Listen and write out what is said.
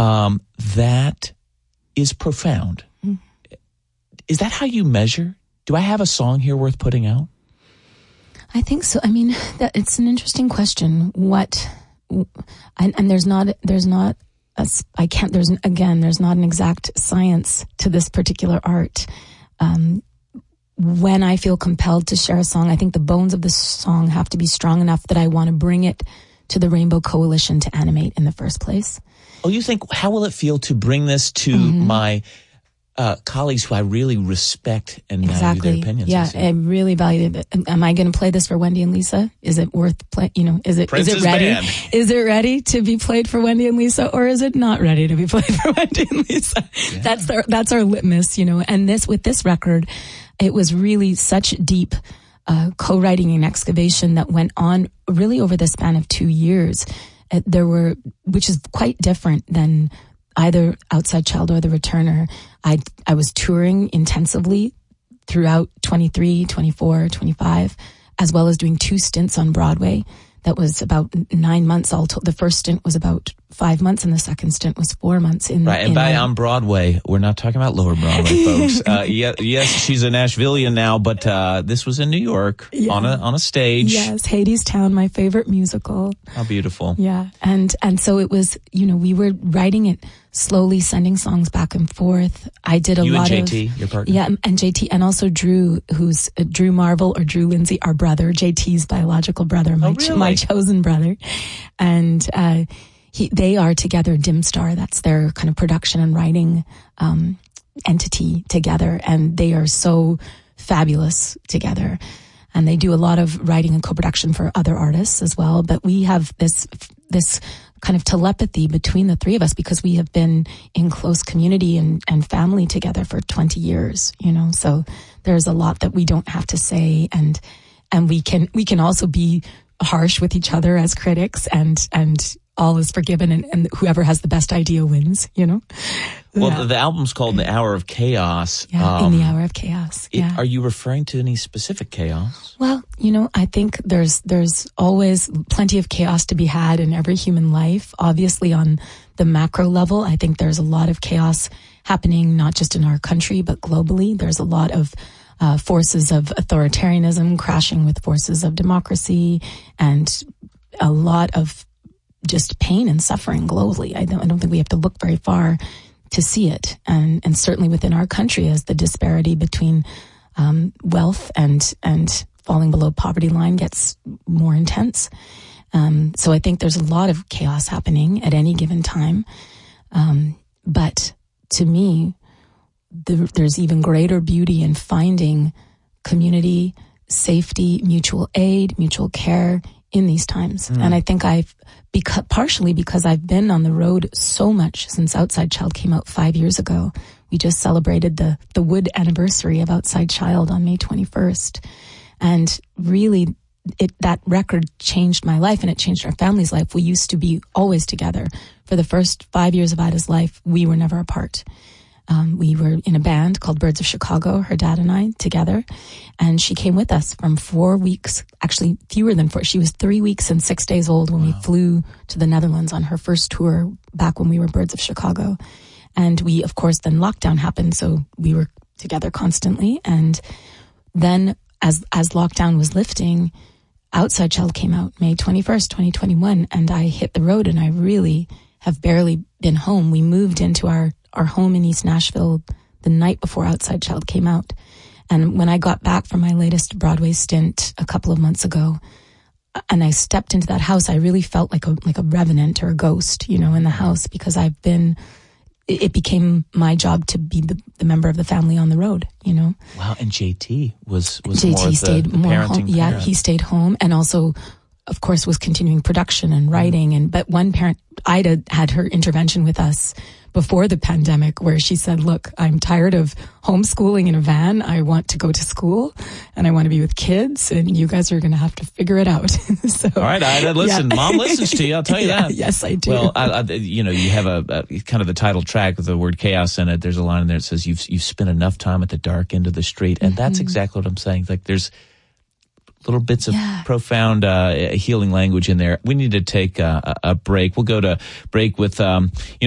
that is profound. Mm. Is that how you measure? Do I have a song here worth putting out? I think so. I mean, it's an interesting question. There's not an exact science to this particular art. When I feel compelled to share a song, I think the bones of the song have to be strong enough that I want to bring it to the Rainbow Coalition to animate in the first place. Oh, you think, how will it feel to bring this to my colleagues who I really respect and value their opinions? Yeah, I really value it. Am I going to play this for Wendy and Lisa? Is it worth playing? Is it ready? Band. Is it ready to be played for Wendy and Lisa, or is it not ready to be played for Wendy and Lisa? Yeah. That's our litmus, And with this record, it was really such deep co-writing and excavation that went on really over the span of 2 years. Which is quite different than either Outside Child or The Returner. I was touring intensively throughout 23, 24, 25, as well as doing 2 stints on Broadway. That was about 9 months all told. The first stint was about 5 months, and the second stint was 4 months. On Broadway, we're not talking about Lower Broadway, folks. Yes, she's a Nashvilleian now, but this was in New York on a stage. Yes, Hadestown, my favorite musical. How beautiful! Yeah, and so it was. We were writing it slowly, sending songs back and forth. I did a lot of JT, your partner. Yeah, and JT, and also Drew, who's Drew Marvel or Drew Lindsay, our brother, JT's biological brother, my chosen brother, and they are together. Dim Star, that's their kind of production and writing entity together, and they are so fabulous together. And they do a lot of writing and co-production for other artists as well. But we have this kind of telepathy between the three of us because we have been in close community and family together for 20 years, So there's a lot that we don't have to say, and we can also be harsh with each other as critics, and all is forgiven, and whoever has the best idea wins, Well, the album's called The Hour of Chaos. Yeah, In the Hour of Chaos. Yeah. Are you referring to any specific chaos? Well, I think there's always plenty of chaos to be had in every human life. Obviously, on the macro level, I think there's a lot of chaos happening, not just in our country, but globally. There's a lot of forces of authoritarianism crashing with forces of democracy, and a lot of just pain and suffering globally. I don't think we have to look very far to see it, and certainly within our country, as the disparity between wealth and falling below poverty line gets more intense. So I think there's a lot of chaos happening at any given time. But to me, there's even greater beauty in finding community, safety, mutual aid, mutual care in these times. And I think partially because I've been on the road so much since Outside Child came out 5 years ago. We just celebrated the Wood anniversary of Outside Child on May 21st. And really, that record changed my life, and it changed our family's life. We used to be always together. For the first 5 years of Ida's life, we were never apart. We were in a band called Birds of Chicago, her dad and I, together. And she came with us from 4 weeks, actually fewer than 4. She was 3 weeks and 6 days old when we flew to the Netherlands on her first tour back when we were Birds of Chicago. And we, of course, then lockdown happened, so we were together constantly. And then as lockdown was lifting, Outside Child came out May 21st, 2021, and I hit the road, and I really have barely been home. We moved into our home in East Nashville the night before Outside Child came out. And when I got back from my latest Broadway stint a couple of months ago, and I stepped into that house, I really felt like a revenant or a ghost, in the house, because it became my job to be the member of the family on the road, Wow, and JT was JT stayed more home. Yeah, he stayed home, and also, of course, was continuing production and writing. But one parent, Ida, had her intervention with us before the pandemic, where she said, look, I'm tired of homeschooling in a van. I want to go to school, and I want to be with kids, and you guys are going to have to figure it out. So, all right, Ida, listen, Mom listens to you, I'll tell you that. Yes, I do. Well, you have a kind of the title track with the word chaos in it. There's a line in there that says, you've spent enough time at the dark end of the street. And that's exactly what I'm saying. Like, there's little bits of profound healing language in there. We need to take a break. We'll go to break with